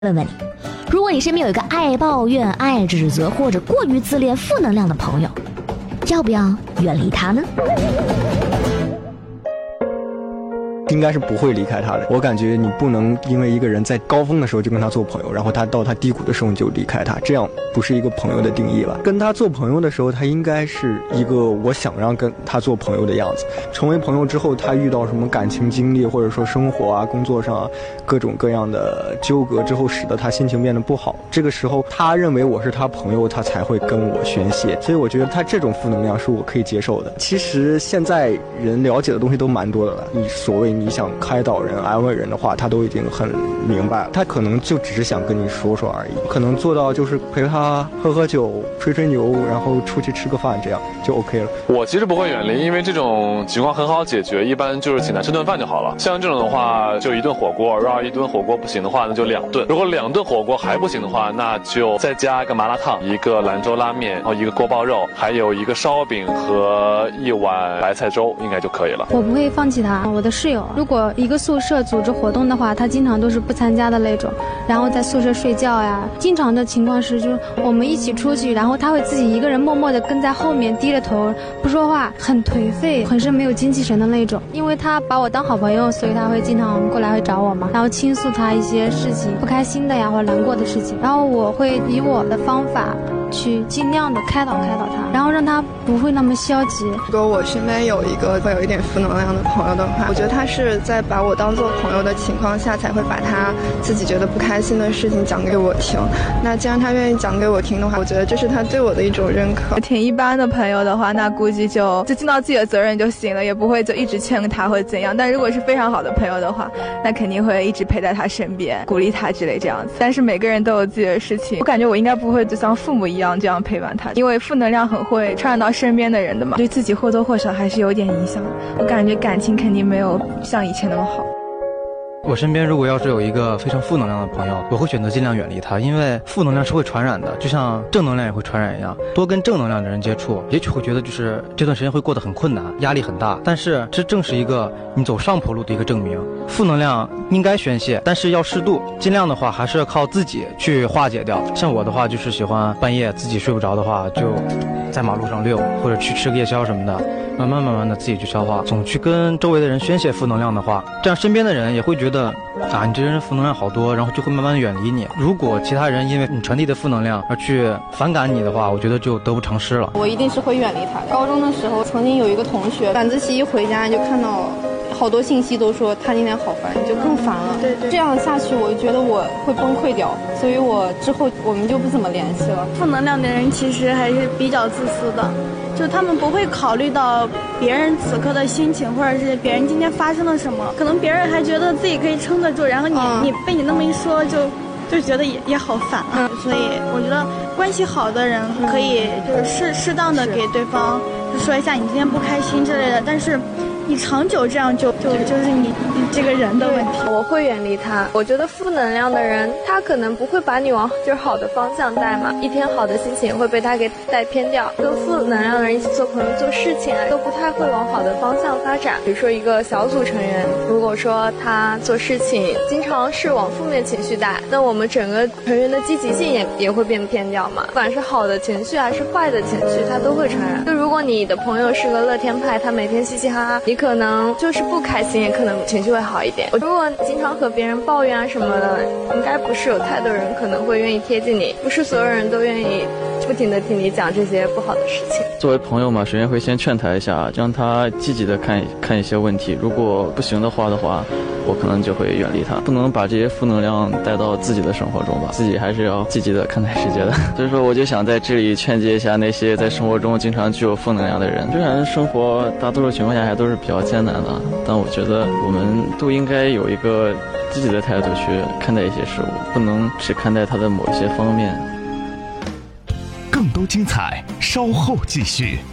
问问你，如果你身边有一个爱抱怨、爱指责或者过于自恋、负能量的朋友，要不要远离他呢？ 应该是不会离开他的。我感觉你不能因为一个人在高峰的时候就跟他做朋友，然后他到他低谷的时候你就离开他，这样不是一个朋友的定义吧。跟他做朋友的时候，他应该是一个我想让跟他做朋友的样子。成为朋友之后，他遇到什么感情经历或者说生活啊、工作上啊各种各样的纠葛之后，使得他心情变得不好，这个时候他认为我是他朋友，他才会跟我宣泄。所以我觉得他这种负能量是我可以接受的。其实现在人了解的东西都蛮多的了，你所谓你想开导人、安慰人的话，他都已经很明白了。他可能就只是想跟你说说而已，可能做到就是陪他喝喝酒、吹吹牛，然后出去吃个饭，这样就 OK 了。 我其实不会远离，因为这种情况很好解决，一般就是请他吃顿饭就好了。像这种的话，就一顿火锅，如果一顿火锅不行的话，那就2顿。如果2顿火锅还不行的话，那就再加一个麻辣烫、一个兰州拉面，然后一个锅包肉，还有一个烧饼和1碗白菜粥，应该就可以了。 我不会放弃他。我的室友，如果一个宿舍组织活动的话，他经常都是不参加的那种，然后在宿舍睡觉呀。经常的情况是，就是我们一起出去，然后他会自己一个人默默地跟在后面，低着头不说话，很颓废，浑身没有精气神的那种。因为他把我当好朋友，所以他会经常过来会找我嘛，然后倾诉他一些事情，不开心的呀或者难过的事情，然后我会以我的方法去尽量的开导他，然后让他不会那么消极。 如果我身边有一个会有一点负能量的朋友的话，我觉得他是在把我当做朋友的情况下，才会把他自己觉得不开心的事情讲给我听。那既然他愿意讲给我听的话，我觉得这是他对我的一种认可。 挺一般的朋友的话，那估计就尽到自己的责任就行了，也不会就一直劝他或者怎样。但如果是非常好的朋友的话，那肯定会一直陪在他身边，鼓励他之类这样子。但是每个人都有自己的事情，我感觉我应该不会就像父母一样这样陪伴他，因为负能量很会传染到身边的人的嘛，对自己或多或少还是有点影响的。我感觉感情肯定没有像以前那么好。 我身边如果要是有一个非常负能量的朋友，我会选择尽量远离他，因为负能量是会传染的，就像正能量也会传染一样。多跟正能量的人接触，也许会觉得就是这段时间会过得很困难，压力很大，但是这正是一个你走上坡路的一个证明。负能量应该宣泄，但是要适度，尽量的话还是要靠自己去化解掉。像我的话就是喜欢半夜自己睡不着的话，就在马路上溜，或者去吃个夜宵什么的，慢慢的自己去消化。总去跟周围的人宣泄负能量的话，这样身边的人也会觉得你这人负能量好多，然后就会慢慢远离你。如果其他人因为你传递的负能量而去反感你的话，我觉得就得不偿失了。 我一定是会远离他的。高中的时候曾经有一个同学，晚自习一回家就看到好多信息都说他今天好烦，就更烦了。对，这样下去我觉得我会崩溃掉，所以我之后我们就不怎么联系了。 负能量的人其实还是比较自私的，就他们不会考虑到别人此刻的心情，或者是别人今天发生了什么，可能别人还觉得自己可以撑得住，然后你被你那么一说就觉得也好烦啊。所以我觉得关系好的人可以就是适当的给对方说一下你今天不开心之类的，但是你长久这样就是你这个人的问题。 我会远离他。我觉得负能量的人，他可能不会把你往就是好的方向带嘛，一天好的心情也会被他给带偏掉。跟负能量的人一起做朋友做事情都不太会往好的方向发展。比如说一个小组成员，如果说他做事情经常是往负面情绪带，那我们整个成员的积极性也会变偏掉嘛。不管是好的情绪还是坏的情绪，他都会传染。就如果你的朋友是个乐天派，他每天嘻嘻哈哈，你可能就是不开心，也可能情绪会好一点。如果你经常和别人抱怨啊什么的，应该不是有太多人可能会愿意贴近你，不是所有人都愿意不停地听你讲这些不好的事情。 作为朋友嘛，首先会先劝他一下，让他积极的看一些问题。如果不行的话，我可能就会远离他，不能把这些负能量带到自己的生活中吧，自己还是要积极的看待世界的。所以说我就想在这里劝诫一下那些在生活中经常具有负能量的人。虽然生活大多数情况下还都是比较艰难的，但我觉得我们都应该有一个积极的态度去看待一些事物，不能只看待它的某一些方面。 更多精彩稍后继续。